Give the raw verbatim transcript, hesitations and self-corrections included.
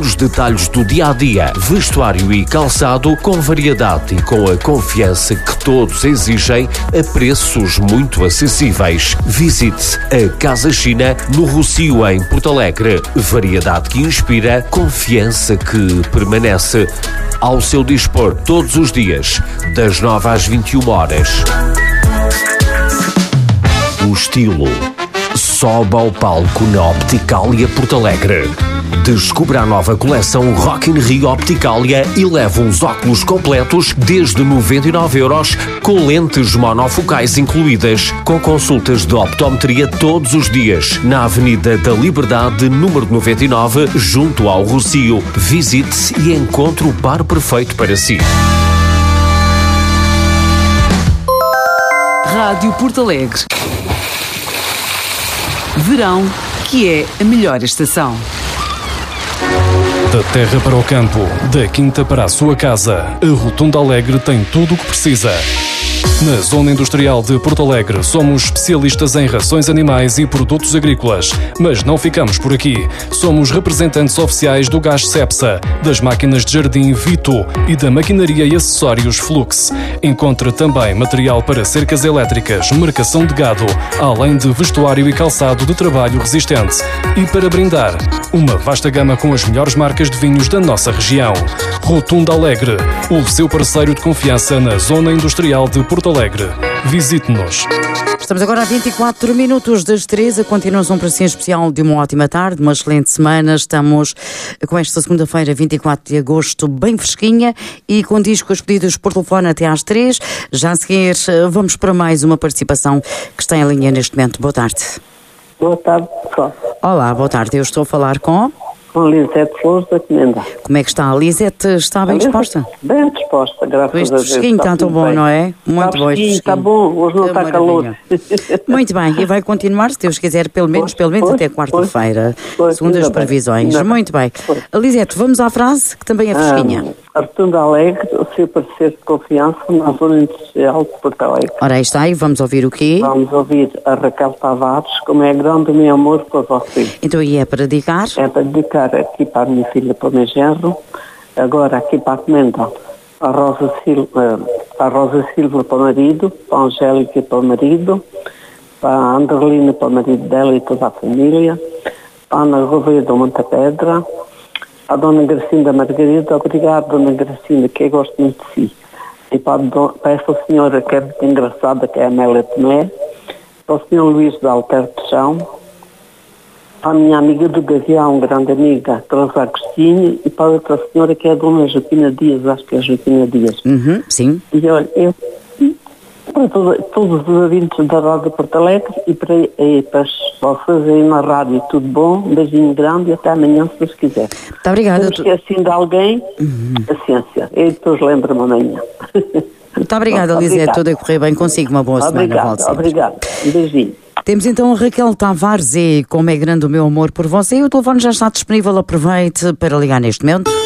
pequenos detalhes do dia-a-dia, vestuário e calçado com variedade e com a confiança que todos exigem a preços muito acessíveis. Visite a Casa China no Rossio, em Porto Alegre. Variedade que inspira, confiança que permanece. Ao seu dispor todos os dias, das nove às vinte e uma horas. O estilo sobe ao palco na Opticalia Porto Alegre. Descubra a nova coleção Rock in Rio Opticalia e leve uns óculos completos desde noventa e nove euros, com lentes monofocais incluídas, com consultas de optometria todos os dias, na Avenida da Liberdade, número noventa e nove, junto ao Rossio. Visite e encontre o par perfeito para si. Rádio Porto Alegre. Verão, que é a melhor estação. Da terra para o campo, da quinta para a sua casa, a Rotunda Alegre tem tudo o que precisa. Na Zona Industrial de Porto Alegre, somos especialistas em rações animais e produtos agrícolas. Mas não ficamos por aqui. Somos representantes oficiais do gás Cepsa, das máquinas de jardim Vito e da maquinaria e acessórios Flux. Encontre também material para cercas elétricas, marcação de gado, além de vestuário e calçado de trabalho resistente. E para brindar, uma vasta gama com as melhores marcas de vinhos da nossa região. Rotunda Alegre, o seu parceiro de confiança na Zona Industrial de Porto Alegre. Visite-nos. Estamos agora a vinte e quatro minutos das treze. Continuação para si especial de uma ótima tarde, uma excelente semana. Estamos com esta segunda-feira, vinte e quatro de agosto, bem fresquinha e com discos pedidos por telefone até às três. Já a seguir, vamos para mais uma participação que está em linha neste momento. Boa tarde. Boa tarde, pessoal. Olá, boa tarde. Eu estou a falar com... Com Lisete Flores da Comenda. Como é que está? A Lisete está bem disposta? Bem disposta, graças Pois a Deus. fresquinho está tão bom, não é? Muito bom. Está bom, hoje não está calor. Muito bem, e vai continuar, se Deus quiser, pelo menos, pelo menos até quarta-feira, segundo as previsões. Muito bem. Lisete, vamos à frase, que também é fresquinha. A Rotunda Alegre, o seu parecer de confiança na Zona Industrial de Porto Alegre. Ora, aí está, e vamos ouvir o quê? Vamos ouvir a Raquel Tavares, como é grande o meu amor por você. Então, e é para dedicar? É para dedicar aqui para a minha filha, para o meu genro, agora aqui para a Comenda, a Rosa Silva, a Rosa Silva para o marido, para a Angélica para o marido, para a Anderlina para o marido dela e toda a família, para a Ana Gouveia do Monte Pedra, a Dona Gracinda Margarida, obrigado, Dona Gracinda, que eu gosto muito de si. E para, a, para esta senhora que é muito engraçada, que é a Amélia Tomé, para o senhor Luís de Alter Peixão, para a minha amiga do Gavião, grande amiga, Teresa Agostinho, e para outra senhora que é a Dona Joaquina Dias, acho que é a Joaquina Dias. Uhum, sim. E olha, eu, para todo, todos os ouvintes da Rádio Porto Alegre e para, e para vocês aí na rádio, tudo bom, um beijinho grande e até amanhã, se Deus quiser. Muito obrigada. Se esqueci de alguém, uhum. Paciência, e depois lembro-me amanhã. Muito obrigada, Lisete, tudo a correr bem consigo, uma boa obrigado, semana. Obrigado, um beijinho. Temos então a Raquel Tavares e como é grande o meu amor por você. E o telefone já está disponível, aproveite para ligar neste momento.